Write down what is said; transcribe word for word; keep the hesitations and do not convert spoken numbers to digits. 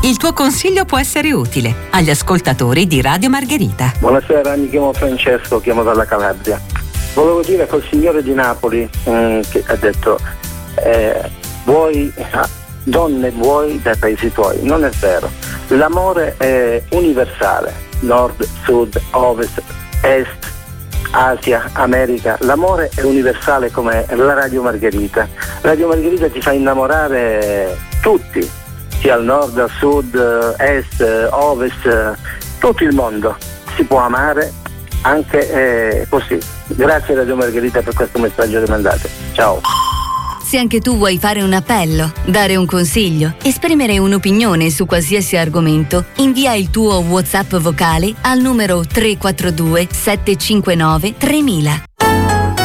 Il tuo consiglio può essere utile agli ascoltatori di Radio Margherita. Buonasera, mi chiamo Francesco, chiamo dalla Calabria. Volevo dire col signore di Napoli mh, che ha detto eh, vuoi donne vuoi dai paesi tuoi. Non è vero. L'amore è universale, nord, sud, ovest, est, Asia, America. L'amore è universale come la Radio Margherita. Radio Margherita ti fa innamorare tutti, sia al nord, al sud, est, ovest, tutto il mondo. Si può amare anche eh, così. Grazie Radio Margherita per questo messaggio che mandate. Ciao. Se anche tu vuoi fare un appello, dare un consiglio, esprimere un'opinione su qualsiasi argomento, invia il tuo WhatsApp vocale al numero tre quattro due sette cinque nove tremila.